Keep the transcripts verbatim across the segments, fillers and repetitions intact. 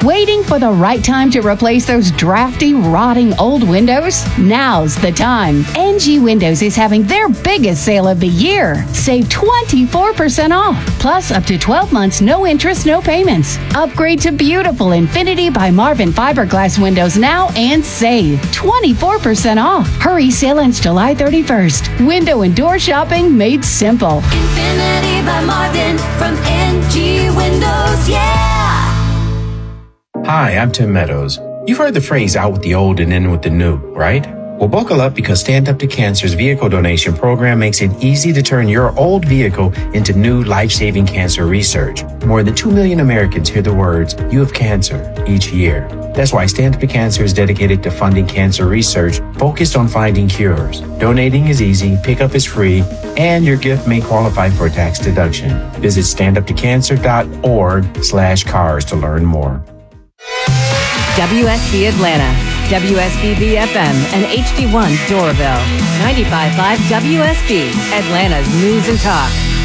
Waiting for the right time to replace those drafty, rotting old windows? Now's the time. N G Windows is having their biggest sale of the year. Save twenty-four percent off, plus up to twelve months, no interest, no payments. Upgrade to beautiful Infinity by Marvin fiberglass windows now and save twenty-four percent off. Hurry, sale ends July thirty-first. Window and door shopping made simple. Infinity by Marvin from N G Windows, yeah! Hi, I'm Tim Meadows. You've heard the phrase out with the old and in with the new, right? Well, buckle up because Stand Up to Cancer's vehicle donation program makes it easy to turn your old vehicle into new life-saving cancer research. More than two million Americans hear the words, "You have cancer," each year. That's why Stand Up to Cancer is dedicated to funding cancer research focused on finding cures. Donating is easy, pickup is free, and your gift may qualify for a tax deduction. Visit standuptocancer.org slash cars to learn more. W S B Atlanta, W S B B F M, and H D one Doraville. ninety-five point five W S B, Atlanta's News and Talk.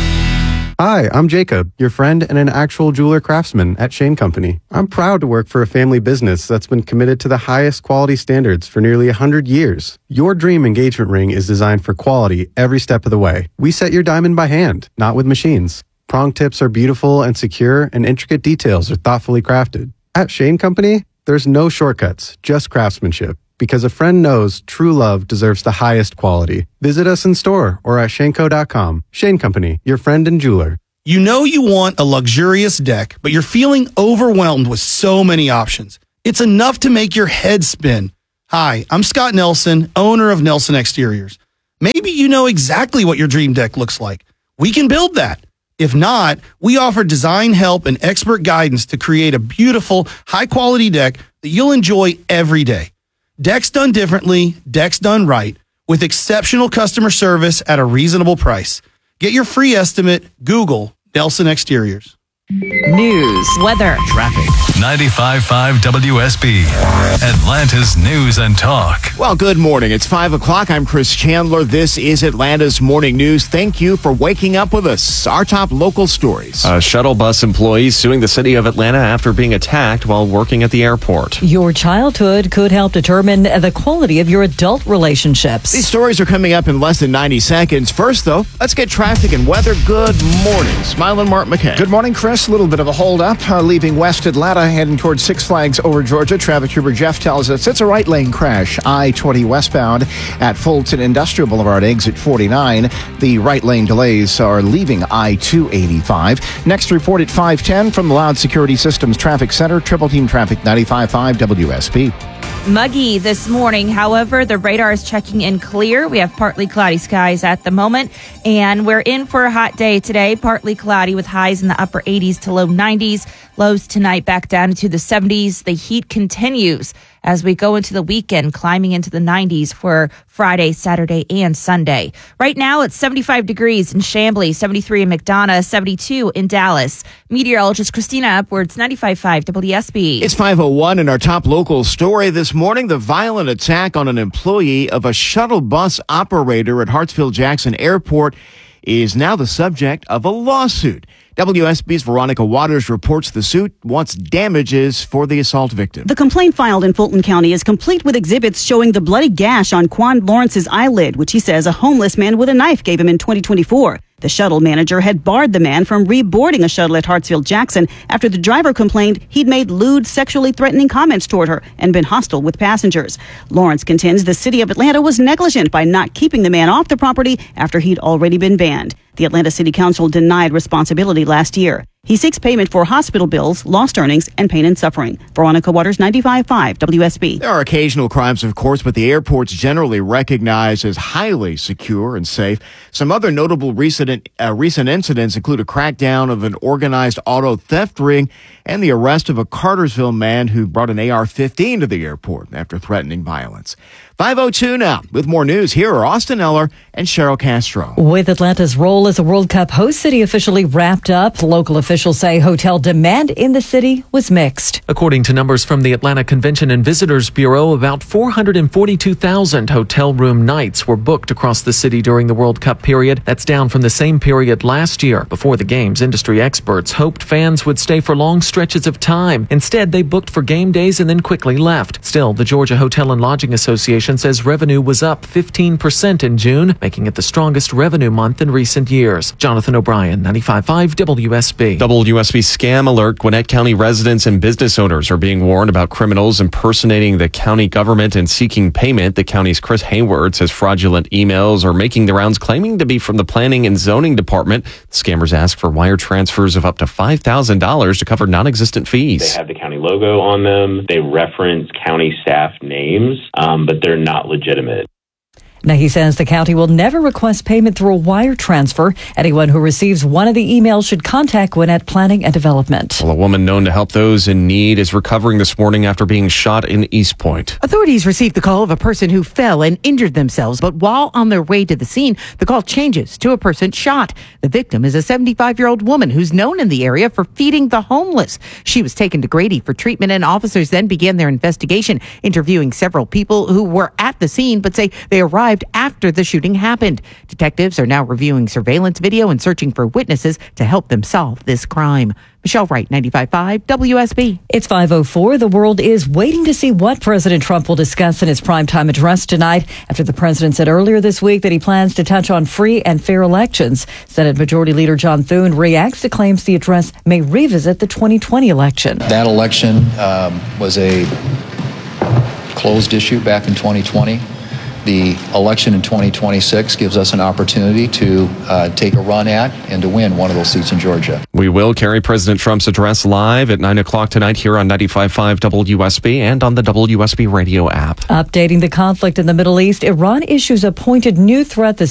Hi, I'm Jacob, your friend and an actual jeweler craftsman at Shane Company. I'm proud to work for a family business that's been committed to the highest quality standards for nearly one hundred years. Your dream engagement ring is designed for quality every step of the way. We set your diamond by hand, not with machines. Prong tips are beautiful and secure, and intricate details are thoughtfully crafted. At Shane Company, there's no shortcuts, just craftsmanship. Because a friend knows true love deserves the highest quality. Visit us in store or at shaneco dot com. Shane Company, your friend and jeweler. You know you want a luxurious deck, but you're feeling overwhelmed with so many options. It's enough to make your head spin. Hi, I'm Scott Nelson, owner of Nelson Exteriors. Maybe you know exactly what your dream deck looks like. We can build that. If not, we offer design help and expert guidance to create a beautiful, high-quality deck that you'll enjoy every day. Decks done differently, decks done right, with exceptional customer service at a reasonable price. Get your free estimate. Google Nelson Exteriors. News, weather, traffic. ninety-five point five W S B, Atlanta's News and Talk. Well, good morning. It's five o'clock. I'm Chris Chandler. This is Atlanta's Morning News. Thank you for waking up with us. Our top local stories. A shuttle bus employee suing the city of Atlanta after being attacked while working at the airport. Your childhood could help determine the quality of your adult relationships. These stories are coming up in less than ninety seconds. First, though, let's get traffic and weather. Good morning. Smiling Mark McKay. Good morning, Chris. A little bit of a holdup uh, leaving West Atlanta, heading towards Six Flags over Georgia. Traffic trooper Jeff tells us it's a right lane crash. I twenty westbound at Fulton Industrial Boulevard, exit forty-nine. The right lane delays are leaving I two eighty-five. Next report at five ten from the Loud Security Systems Traffic Center. Triple Team Traffic ninety-five point five W S B. Muggy this morning. However, the radar is checking in clear. We have partly cloudy skies at the moment, and we're in for a hot day today. Partly cloudy with highs in the upper eighties to low nineties. Lows tonight back down into the seventies. The heat continues as we go into the weekend, climbing into the nineties for Friday, Saturday, and Sunday. Right now, it's seventy-five degrees in Chamblee, seventy-three in McDonough, seventy-two in Dallas. Meteorologist Christina Upwards, ninety-five point five W S B. It's five oh one in our top local story this morning. The violent attack on an employee of a shuttle bus operator at Hartsfield-Jackson Airport is now the subject of a lawsuit. W S B's Veronica Waters reports the suit wants damages for the assault victim. The complaint filed in Fulton County is complete with exhibits showing the bloody gash on Quan Lawrence's eyelid, which he says a homeless man with a knife gave him in twenty twenty-four. The shuttle manager had barred the man from reboarding a shuttle at Hartsfield-Jackson after the driver complained he'd made lewd, sexually threatening comments toward her and been hostile with passengers. Lawrence contends the city of Atlanta was negligent by not keeping the man off the property after he'd already been banned. The Atlanta City Council denied responsibility last year. He seeks payment for hospital bills, lost earnings, and pain and suffering. Veronica Waters, ninety-five point five W S B. There are occasional crimes, of course, but the airport's generally recognized as highly secure and safe. Some other notable recent, uh, recent incidents include a crackdown of an organized auto theft ring and the arrest of a Cartersville man who brought an A R fifteen to the airport after threatening violence. five oh two now. With more news, here are Austin Eller and Cheryl Castro. With Atlanta's role as a World Cup host city officially wrapped up, local officials say hotel demand in the city was mixed. According to numbers from the Atlanta Convention and Visitors Bureau, about four hundred forty-two thousand hotel room nights were booked across the city during the World Cup period. That's down from the same period last year. Before the games, industry experts hoped fans would stay for long stretches of time. Instead, they booked for game days and then quickly left. Still, the Georgia Hotel and Lodging Association says revenue was up fifteen percent in June, making it the strongest revenue month in recent years. Jonathan O'Brien, ninety-five point five W S B. W S B scam alert. Gwinnett County residents and business owners are being warned about criminals impersonating the county government and seeking payment. The county's Chris Hayward says fraudulent emails are making the rounds claiming to be from the Planning and Zoning Department. Scammers ask for wire transfers of up to five thousand dollars to cover non-existent fees. They have the county logo on them. They reference county staff names, um, but they're not legitimate. Now, he says the county will never request payment through a wire transfer. Anyone who receives one of the emails should contact Gwinnett Planning and Development. Well, a woman known to help those in need is recovering this morning after being shot in East Point. Authorities received the call of a person who fell and injured themselves, but while on their way to the scene, the call changes to a person shot. The victim is a seventy-five-year-old woman who's known in the area for feeding the homeless. She was taken to Grady for treatment, and officers then began their investigation, interviewing several people who were at the scene but say they arrived after the shooting happened. Detectives are now reviewing surveillance video and searching for witnesses to help them solve this crime. Michelle Wright, ninety-five point five W S B. It's five oh four. The world is waiting to see what President Trump will discuss in his primetime address tonight after the president said earlier this week that he plans to touch on free and fair elections. Senate Majority Leader John Thune reacts to claims the address may revisit the twenty twenty election. That election um, was a closed issue back in twenty twenty. The election in twenty twenty-six gives us an opportunity to uh, take a run at and to win one of those seats in Georgia. We will carry President Trump's address live at nine o'clock tonight here on ninety-five point five W S B and on the W S B radio app. Updating the conflict in the Middle East, Iran issues a pointed new threat this